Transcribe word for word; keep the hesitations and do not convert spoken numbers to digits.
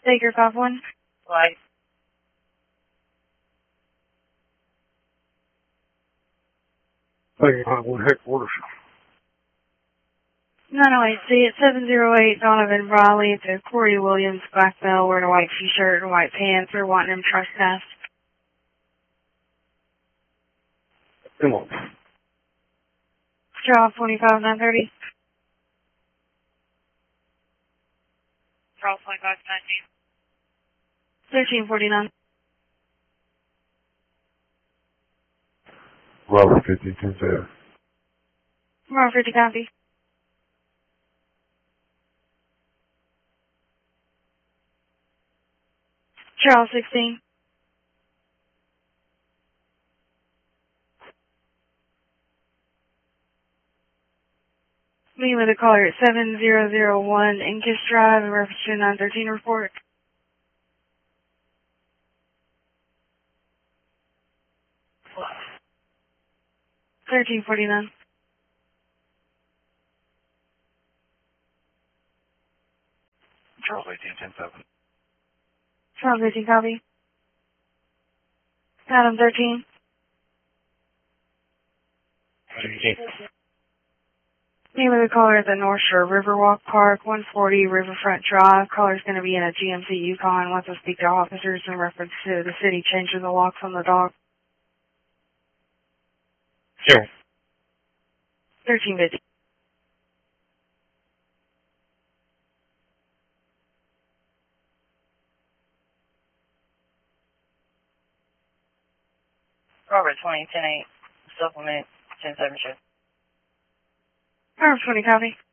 Baker five one. Light. Baker five one headquarters. nine oh eight C at seven oh eight Donovan Briley to Corey Williams, black male, wearing a white t-shirt and white pants. We're wanting him trespassed. Come on. Draw twenty-five nine thirty. Charles twenty-five nineteen. thirteen forty-nine. Robert fifteen ten seven. Tomorrow fifty copy. Charles sixteen. Me with a caller at seven zero zero one Incas Drive in reference to nine thirteen report. thirteen forty-nine. Charles eighteen ten seven. Charles eighteen copy. Adam thirteen. sixteen. Me with a caller at the North Shore Riverwalk Park, one forty Riverfront Drive. Caller's going to be in a G M C Yukon. Wants to speak to officers in reference to the city changing the locks on the dock. Sure. thirteen fifty. Robert twenty ten eight. Supplement ten seven shift. Arm twenty copy.